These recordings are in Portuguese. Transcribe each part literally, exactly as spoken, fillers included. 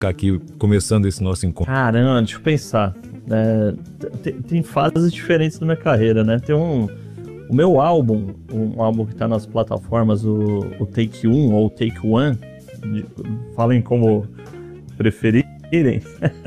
ficar aqui começando esse nosso encontro? Caramba, deixa eu pensar. É, tem, tem fases diferentes na minha carreira, né? Tem um... O meu álbum, um álbum que tá nas plataformas, o, o Take um ou Take One, de, falem como preferirem.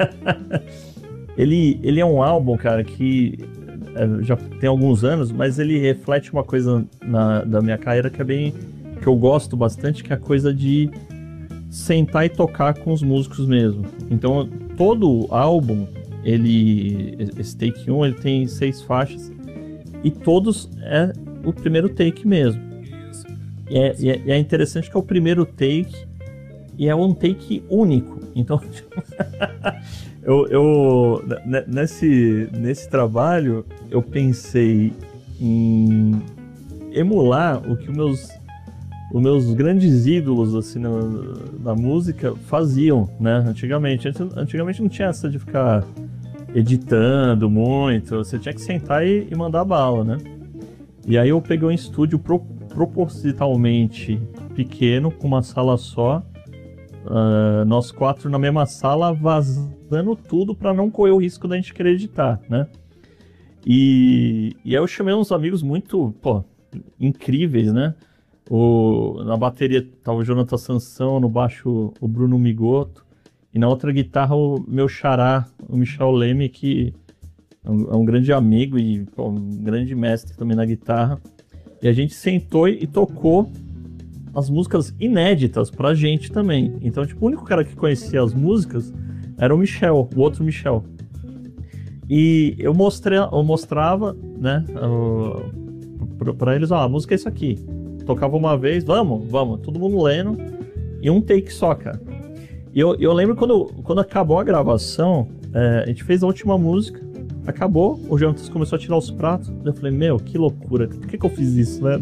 ele, ele é um álbum, cara, que é, já tem alguns anos, mas ele reflete uma coisa na, da minha carreira que é bem... que eu gosto bastante, que é a coisa de sentar e tocar com os músicos mesmo. Então, todo álbum, ele, esse Take um, ele tem seis faixas e todos é o primeiro take mesmo. E é, e é, e é interessante que é o primeiro take e é um take único. Então, eu, eu nesse, nesse trabalho, eu pensei em emular o que os meus os meus grandes ídolos assim na, na música faziam, né, antigamente. Antigamente não tinha essa de ficar editando muito, você tinha que sentar e, e mandar bala, né? E aí eu peguei um estúdio pro, propositalmente pequeno, com uma sala só, uh, nós quatro na mesma sala, vazando tudo para não correr o risco da gente querer editar, né? E, e aí eu chamei uns amigos muito, pô, incríveis, né? O, na bateria tava o Jonathan Sansão, no baixo o Bruno Migoto, e na outra guitarra o meu xará, o Michel Leme, que é um, é um grande amigo e pô, um grande mestre também na guitarra. E a gente sentou e tocou as músicas inéditas pra gente também. Então, tipo, o único cara que conhecia as músicas era o Michel, o outro Michel. E eu, mostrei, eu mostrava, né, uh, pra eles, ó, a música é isso aqui. Tocava uma vez, vamos, vamos, todo mundo lendo, e um take só, cara. E eu, eu lembro quando, quando acabou a gravação, é, a gente fez a última música, acabou, o Jonas começou a tirar os pratos, eu falei, meu, que loucura, por que que eu fiz isso, né?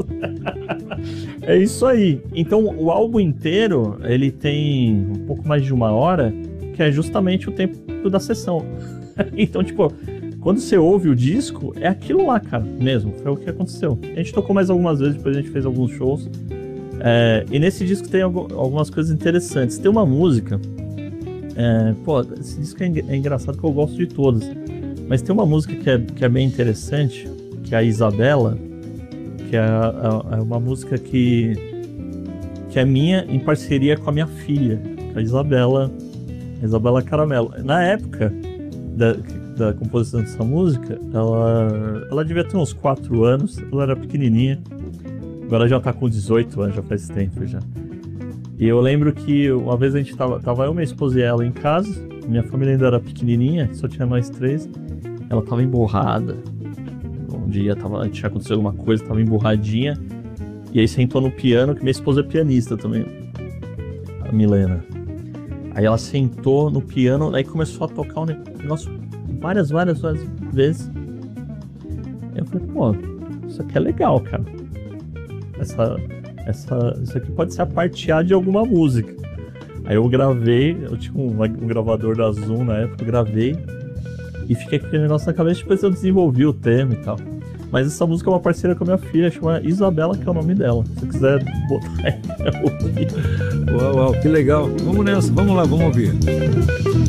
É isso aí. Então, o álbum inteiro, ele tem um pouco mais de uma hora, que é justamente o tempo da sessão. Então, tipo... Quando você ouve o disco, é aquilo lá, cara, mesmo. Foi o que aconteceu. A gente tocou mais algumas vezes, depois a gente fez alguns shows. É, e nesse disco tem algumas coisas interessantes. Tem uma música... É, pô, esse disco é, é engraçado porque eu gosto de todas. Mas tem uma música que é, que é bem interessante, que é a Isabela, que é, é, é uma música que, que é minha em parceria com a minha filha, a Isabela, a Isabela Caramelo. Na época... Da, da composição dessa música, ela, ela devia ter uns quatro anos, ela era pequenininha, agora já tá com dezoito anos, já faz tempo já. E eu lembro que uma vez a gente tava, tava eu, minha esposa e ela em casa, minha família ainda era pequenininha, só tinha nós três, ela tava emborrada, um dia tava, tinha acontecido alguma coisa, tava emborradinha, e aí sentou no piano, que minha esposa é pianista também, a Milena. Aí ela sentou no piano, aí começou a tocar um negócio várias, várias, várias vezes. Eu falei, pô, isso aqui é legal, cara. Essa, essa, isso aqui pode ser a parte A de alguma música. Aí eu gravei, eu tinha um, um gravador da Zoom na época, eu gravei e fiquei com aquele negócio na cabeça, depois eu desenvolvi o tema e tal. Mas essa música é uma parceira com a minha filha, chama Isabela, que é o nome dela. Se você quiser botar aí pra ouvir. Uau, uau, que legal. Vamos nessa, vamos lá, vamos ouvir.